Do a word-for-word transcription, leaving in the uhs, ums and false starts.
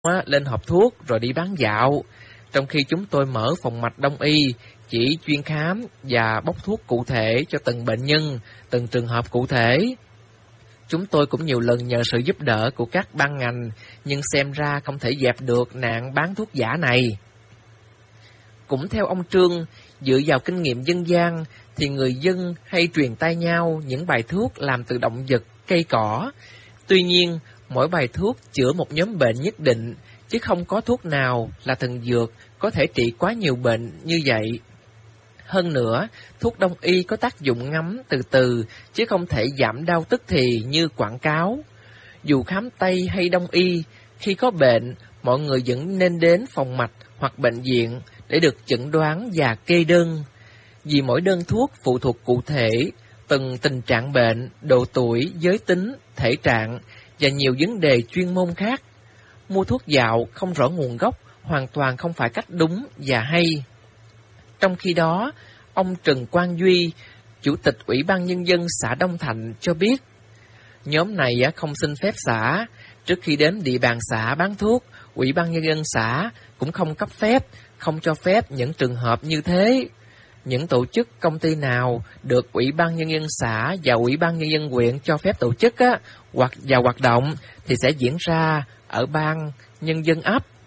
á, lên hộp thuốc rồi đi bán dạo, trong khi chúng tôi mở phòng mạch đông y, chỉ chuyên khám và bốc thuốc cụ thể cho từng bệnh nhân, từng trường hợp cụ thể. Chúng tôi cũng nhiều lần nhờ sự giúp đỡ của các ban ngành, nhưng xem ra không thể dẹp được nạn bán thuốc giả này. Cũng theo ông Trương, dựa vào kinh nghiệm dân gian, thì người dân hay truyền tai nhau những bài thuốc làm từ động vật, cây cỏ. Tuy nhiên, mỗi bài thuốc chữa một nhóm bệnh nhất định, chứ không có thuốc nào là thần dược có thể trị quá nhiều bệnh như vậy. Hơn nữa, thuốc đông y có tác dụng ngấm từ từ, chứ không thể giảm đau tức thì như quảng cáo. Dù khám Tây hay đông y, khi có bệnh, mọi người vẫn nên đến phòng mạch hoặc bệnh viện để được chẩn đoán và kê đơn. Vì mỗi đơn thuốc phụ thuộc cụ thể, từng tình trạng bệnh, độ tuổi, giới tính, thể trạng và nhiều vấn đề chuyên môn khác. Mua thuốc dạo không rõ nguồn gốc hoàn toàn không phải cách đúng và hay. Trong khi đó, ông Trần Quang Duy, Chủ tịch Ủy ban Nhân dân xã Đông Thạnh cho biết, nhóm này không xin phép xã, trước khi đến địa bàn xã bán thuốc, Ủy ban Nhân dân xã cũng không cấp phép, không cho phép những trường hợp như thế. Những tổ chức công ty nào được Ủy ban Nhân dân xã và Ủy ban Nhân dân huyện cho phép tổ chức á, hoặc và hoạt động thì sẽ diễn ra ở ban nhân dân ấp.